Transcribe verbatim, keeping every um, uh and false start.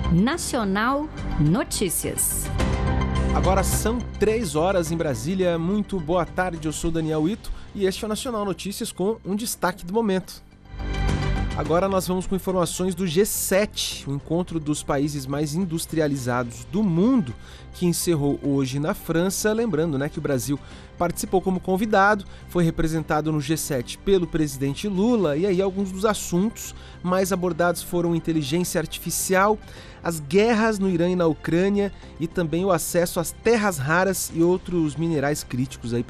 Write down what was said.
Nacional Notícias. Agora são três horas em Brasília. Muito boa tarde, eu sou Daniel Ito e este é o Nacional Notícias com um destaque do momento. Agora nós vamos com informações do G sete, o encontro dos países mais industrializados do mundo, que encerrou hoje na França. Lembrando, né, que o Brasil participou como convidado, foi representado no G sete pelo presidente Lula, e aí alguns dos assuntos mais abordados foram inteligência artificial, as guerras no Irã e na Ucrânia e também o acesso às terras raras e outros minerais críticos aí